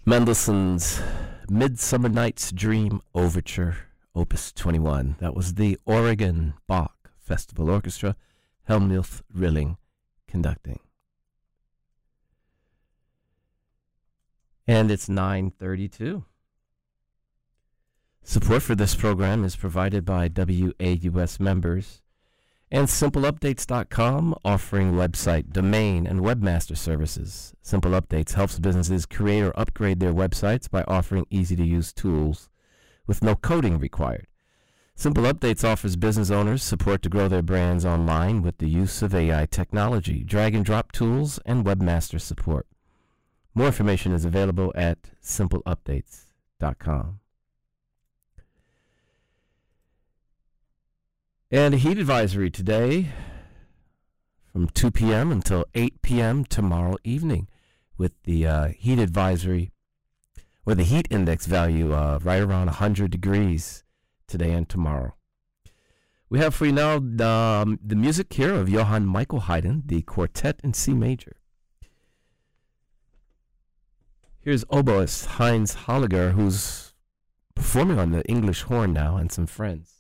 Mendelssohn's Midsummer Night's Dream Overture, Opus 21. That was the Oregon Bach Festival Orchestra, Helmuth Rilling conducting. And it's 9:32. Support for this program is provided by WAUS members and SimpleUpdates.com, offering website, domain, and webmaster services. Simple Updates helps businesses create or upgrade their websites by offering easy-to-use tools with no coding required. Simple Updates offers business owners support to grow their brands online with the use of AI technology, drag-and-drop tools, and webmaster support. More information is available at SimpleUpdates.com. And a heat advisory today from 2 p.m. until 8 p.m. tomorrow evening, with the heat advisory, or the heat index value right around 100 degrees today and tomorrow. We have for you now the music here of Johann Michael Haydn, the Quartet in C major. Here's oboist Heinz Holliger, who's performing on the English horn now, and some friends.